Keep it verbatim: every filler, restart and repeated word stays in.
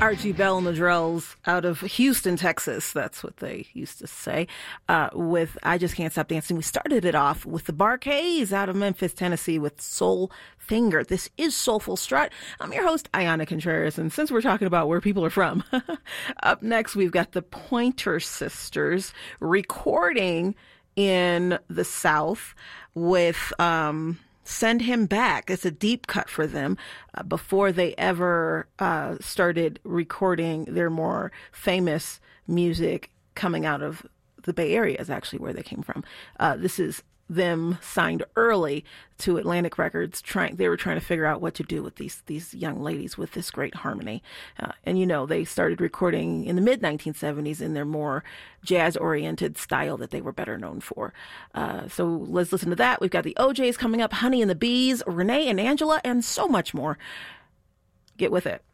Archie Bell and the Drells out of Houston, Texas. That's what they used to say. Uh, with I Just Can't Stop Dancing. We started it off with the Bar-Kays out of Memphis, Tennessee with Soul Finger. This is Soulful Strut. I'm your host, Ayana Contreras, and since we're talking about where people are from, up next we've got the Pointer Sisters recording in the South with um, Send Him Back. It's a deep cut for them uh, before they ever uh, started recording their more famous music coming out of the Bay Area is actually where they came from. Uh, this is them signed early to Atlantic Records. Trying, they were trying to figure out what to do with these these young ladies with this great harmony. Uh, and you know, they started recording in the mid nineteen seventies in their more jazz-oriented style that they were better known for. Uh, so let's listen to that. We've got the O Js coming up, Honey and the Bees, Renee and Angela, and so much more. Get with it.